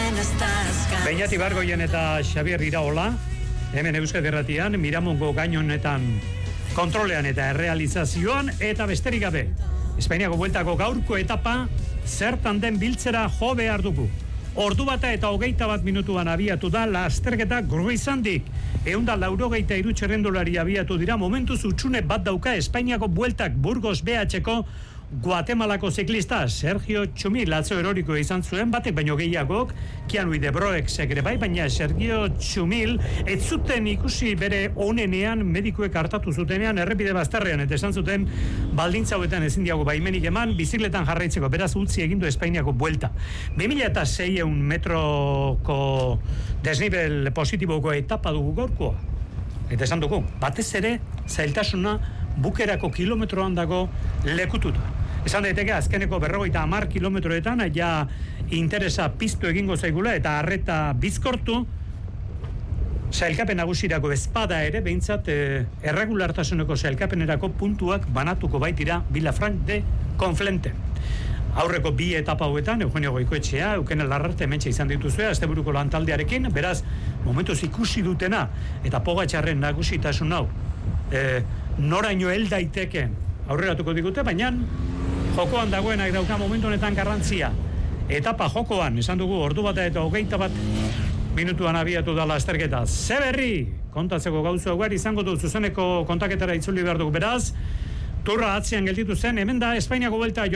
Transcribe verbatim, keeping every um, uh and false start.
Beñat Ibargoien eta Xabier Iraola, hemen Euskal Herratian, Miramongo gaino honetan kontrolean eta errealizazioan, eta besterik gabe. Espainiako bueltako gaurko etapa zertan den biltzera jo behar dugu. Ordu bata eta hogeita bat minutuan abiatu da lasterketa Gruizandik. Eunda laurogeita iru txerrendolari abiatu dira, momentuz utxune bat dauka Espainiako bueltak Burgos B H-ko Guatemalako ziklista Sergio Txumil atzo eroriko izan zuen, batek baino gehiagok, Kianui de Broek segre bai, baina Sergio Txumil ez zuten ikusi bere onenean, medikuek hartatu zutenean, errepide bazterrean, eta esan zuten baldintza hauetan ezin diago baimenik eman, bizikletan jarraitzeko, beraz utzi egindu Espainiako buelta. bi mila seiehun metroko desnivel positiboko etapa dugu gaurkoa. Eta esan dugu, batez ere, zailtasuna bukerako kilometroan dago lekututa. Esan daiteke azkeneko berrogeita hamar kilometroetan ja interesa piztu egingo zaigula eta arreta bizkortu sailkapen nagusirako ezpada ere behintzat eh, erregulartasuneko sailkapenerako puntuak banatuko baitira Vilafranc de Conflente. Aurreko bi etapa hauetan Eugenio Goikoetxea, Eukene Larrarte hementxe izan dituzue asteburuko lantaldearekin, beraz momentuz ikusi dutena eta Pogačarren nagusitasun hau eh, noraino hel daiteke aurreratuko digute, baina jokoan dagoenak dauka momentu honetan garrantzia. Etapa jokoan, esan dugu, ordu bat eta hogeita bat minutuan abiatu da lasterketa. Ze berri, kontatzeko gauza ugari izango du zuzeneko kontaketara itzuli behar dugu. Beraz, turra atzean gelditu zen, hemen da Espainiako buelta